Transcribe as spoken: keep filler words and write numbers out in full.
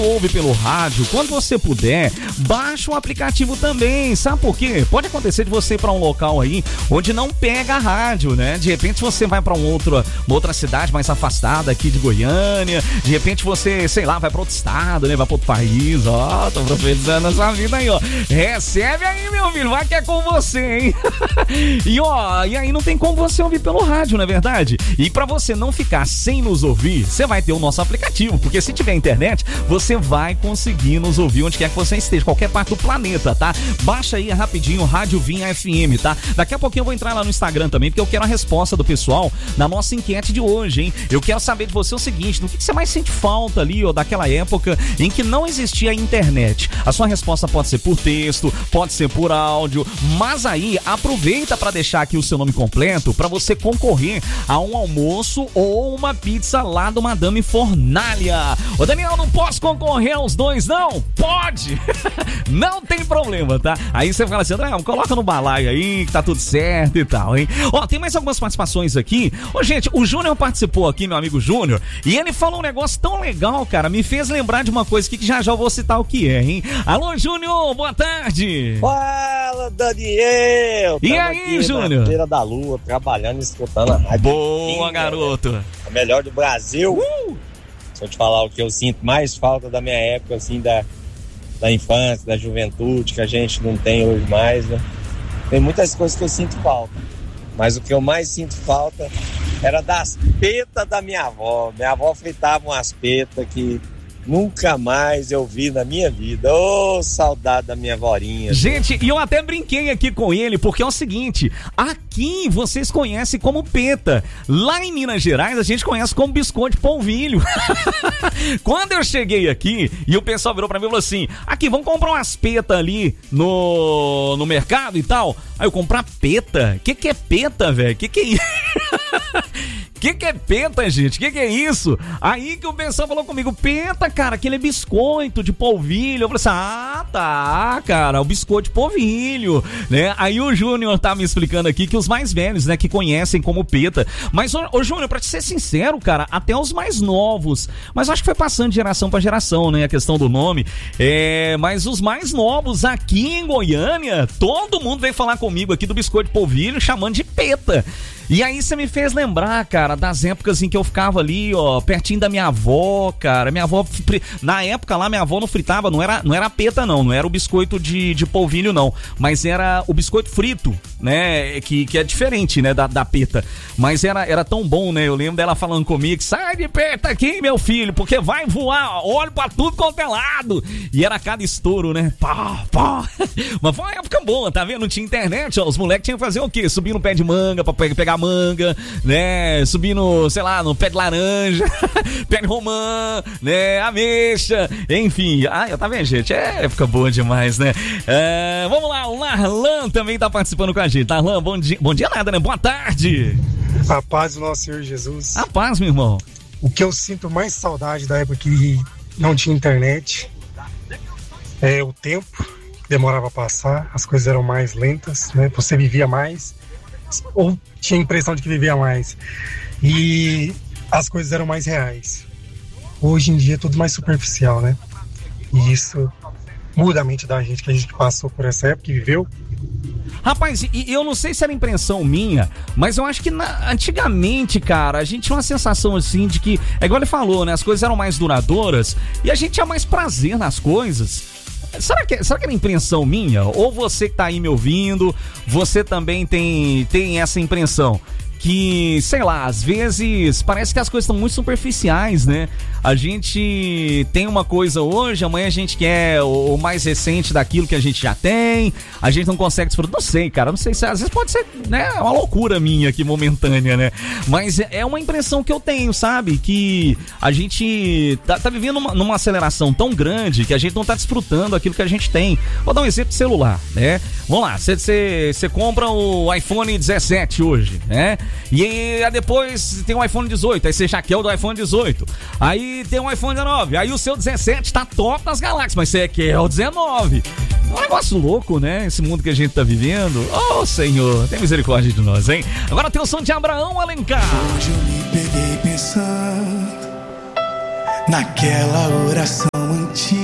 ouve pelo rádio, quando você puder, baixa o aplicativo também, sabe por quê? Pode acontecer de você ir pra um local aí onde não pega a rádio, né? De repente você vai pra um outro, uma outra cidade mais afastada aqui de Goiânia, de repente você, sei lá, vai pra outro estado, né? Vai pra outro país, ó, tô profetizando a sua vida aí, ó. Recebe aí, meu filho, vai que é com você, hein? E ó, e aí não tem como você ouvir pelo rádio, não é verdade? E pra você não ficar sem nos ouvir, você vai ter o nosso aplicativo, porque se tiver internet, você vai conseguir nos ouvir onde quer que você esteja, qualquer parte do planeta, tá? Baixa aí rapidinho Rádio Vinha F M, tá? Daqui a pouquinho eu vou entrar lá no Instagram também, porque eu quero a resposta do pessoal na nossa enquete de hoje, hein? Eu quero saber de você o seguinte, do que você mais sente falta ali, ó, daquela época em que não existia a internet? A sua resposta pode ser por texto, pode ser por áudio, mas aí aproveita para deixar aqui o seu nome completo para você concorrer a um almoço ou uma pizza lá do Madame Fornalha. Ô Daniel, não posso concorrer aos dois, não? Pode! Não tem problema, tá? Aí você fala assim, André, coloca no balaio aí, que tá tudo certo e tal, hein? Ó, tem mais algumas participações aqui. Ô, gente, o Júnior participou aqui, meu amigo Júnior, e ele falou um negócio tão legal, cara, me fez lembrar de uma coisa aqui que já já eu vou citar o que é, hein? Alô, Júnior, boa tarde! Fala, Daniel! E aí, Júnior? Na Feira da Lua, trabalhando e escutando a rádio. Boa, Sim, garoto! Né? A melhor do Brasil. Uh! Se eu te falar o que eu sinto mais falta da minha época, assim, da, da infância, da juventude, que a gente não tem hoje mais, né? Tem muitas coisas que eu sinto falta. Mas o que eu mais sinto falta era das petas da minha avó. Minha avó fritava umas petas que nunca mais eu vi na minha vida. Ô, oh, saudade da minha vorinha. Gente, e eu até brinquei aqui com ele, porque é o seguinte, aqui vocês conhecem como peta. Lá em Minas Gerais a gente conhece como biscoito de polvilho. Quando eu cheguei aqui e o pessoal virou pra mim e falou assim, aqui, vamos comprar umas petas ali no, no mercado e tal. Aí eu comprar peta? Que que é peta, velho? Que que é isso? Que que é peta, gente? Que que é isso? Aí que o pessoal falou comigo, peta, cara, aquele é biscoito de polvilho. Eu falei assim, ah, tá, cara, o biscoito de polvilho, né? Aí o Júnior tá me explicando aqui que os mais velhos, né, que conhecem como peta. Mas, ô, ô Júnior, pra te ser sincero, cara, até os mais novos, mas acho que foi passando de geração pra geração, né, a questão do nome. É, mas os mais novos aqui em Goiânia, todo mundo veio falar comigo aqui do biscoito de polvilho, chamando de peta. E aí você me fez lembrar, cara, das épocas em que eu ficava ali, ó, pertinho da minha avó, cara. Minha avó, na época lá, minha avó não fritava, não era, não era peta, não, não era o biscoito de, de polvilho, não. Mas era o biscoito frito, né, que, que é diferente, né, da, da peta. Mas era, era tão bom, né, eu lembro dela falando comigo, sai de peta aqui, meu filho, porque vai voar, olho pra tudo quanto é lado. E era cada estouro, né, pá, pá. Mas foi uma época boa, tá vendo? Não tinha internet, ó, os moleques tinham que fazer o quê? Subir no pé de manga pra pegar manga, né, subir no, sei lá, no pé de laranja, pé de romã, né, ameixa, enfim. Ah, tá vendo, gente? É época boa demais, né? É, vamos lá, o Narlan também tá participando com a gente. Narlan, bom dia, bom dia nada, né? Boa tarde. A paz do nosso Senhor Jesus. A paz, meu irmão. O que eu sinto mais saudade da época que não tinha internet é o tempo que demorava a passar, as coisas eram mais lentas, né? Você vivia mais, ou tinha a impressão de que vivia mais, e as coisas eram mais reais. Hoje em dia é tudo mais superficial, né? E isso muda a mente da gente, que a gente passou por essa época, que viveu. Rapaz, e eu não sei se era impressão minha, mas eu acho que na, antigamente, cara, a gente tinha uma sensação assim de que, é igual ele falou, né? As coisas eram mais duradouras e a gente tinha mais prazer nas coisas. Será que, será que era impressão minha? Ou você que tá aí me ouvindo, você também tem, tem essa impressão? Que, sei lá, às vezes parece que as coisas estão muito superficiais, né? A gente tem uma coisa hoje, amanhã a gente quer o, o mais recente daquilo que a gente já tem, a gente não consegue desfrutar. Não sei, cara, não sei se às vezes pode ser, né, uma loucura minha aqui, momentânea, né? Mas é uma impressão que eu tenho, sabe? Que a gente tá, tá vivendo uma, numa aceleração tão grande que a gente não tá desfrutando aquilo que a gente tem. Vou dar um exemplo de celular, né? Vamos lá, você compra o iPhone dezessete hoje, né? E aí depois tem o iPhone dezoito, aí você já quer o do iPhone dezoito. Aí tem o iPhone dezenove, aí o seu dezessete tá top nas galáxias, mas você quer o dezenove. É um negócio louco, né? Esse mundo que a gente tá vivendo. Oh, Senhor, tem misericórdia de nós, hein? Agora tem o som de Abraão Alencar. Hoje eu me peguei pensando naquela oração sentir.